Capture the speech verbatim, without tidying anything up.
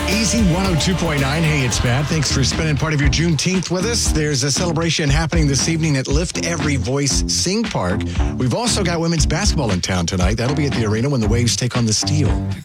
Easy one oh two point nine. Hey, it's Matt. Thanks for spending part of your Juneteenth with us. There's a celebration happening this evening at Lift Every Voice Sing Park. We've also got women's basketball in town tonight. That'll be at the arena when the Waves take on the Steel.